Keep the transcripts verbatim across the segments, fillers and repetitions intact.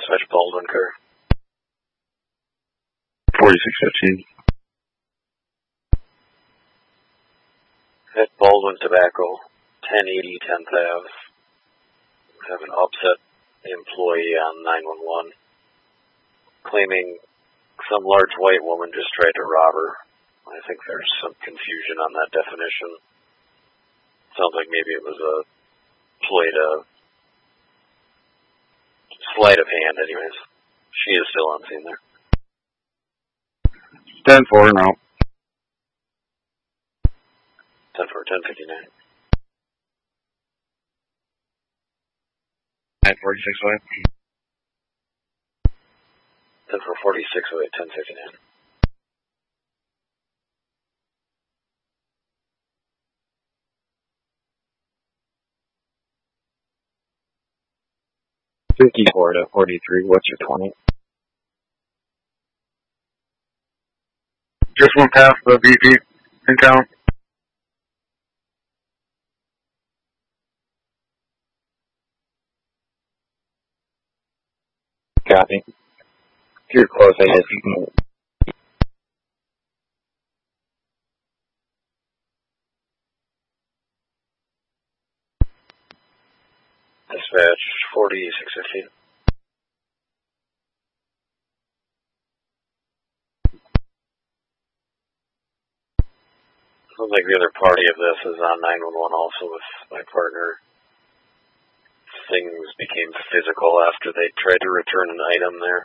Dispatch Baldwin car. forty-six fifteen. At Baldwin Tobacco, ten eighty tenth Ave. Have an upset employee on nine one one claiming some large white woman just tried to rob her. I think there's some confusion on that definition. Sounds like maybe it was a play to sleight of hand anyways. She is still on scene there. ten four, no. ten four, ten fifty-nine. At forty-six oh eight. ten four, forty-six oh eight, ten fifty-nine. fifty-four to forty-three, what's your twenty? Just went past the B P in town. Copy. If you're close, I guess you can... Dispatch forty-six fifteen. Sounds like the other party of this is on nine one one also with my partner. Things became physical after they tried to return an item there.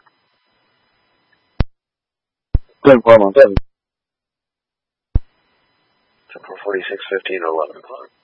ten four, one seven. ten four, forty-six fifteen, eleven o'clock.